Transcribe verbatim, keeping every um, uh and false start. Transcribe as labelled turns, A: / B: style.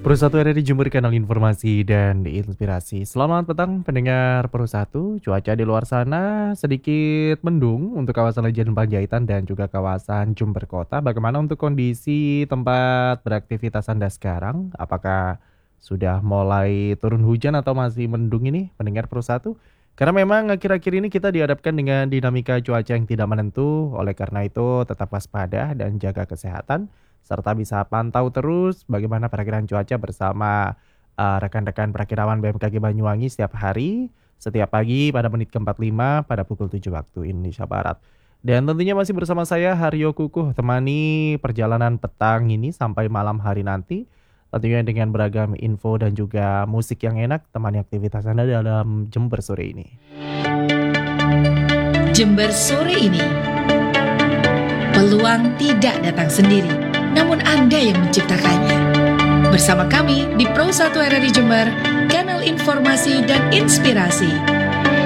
A: Pro satu R R I Jember, kanal informasi dan inspirasi. Selamat petang pendengar Pro satu. Cuaca di luar sana sedikit mendung untuk kawasan Lejen Panjaitan dan juga kawasan Jember Kota. Bagaimana untuk kondisi tempat beraktivitas Anda sekarang? Apakah sudah mulai turun hujan atau masih mendung ini pendengar Pro satu? Karena memang akhir-akhir ini kita dihadapkan dengan dinamika cuaca yang tidak menentu. Oleh karena itu tetap waspada dan jaga kesehatan, serta bisa pantau terus bagaimana perakiraan cuaca bersama uh, rekan-rekan perakirawan B M K G Banyuwangi setiap hari, setiap pagi pada menit ke empat puluh lima pada pukul tujuh waktu Indonesia Barat. Dan tentunya masih bersama saya Haryo Kukuh, temani perjalanan petang ini sampai malam hari nanti. Tentunya dengan beragam info dan juga musik yang enak, temani aktivitas Anda dalam Jember sore ini.
B: Jember sore ini, peluang tidak datang sendiri, namun Anda yang menciptakannya. Bersama kami di Pro satu R R I Jember, kanal informasi dan inspirasi.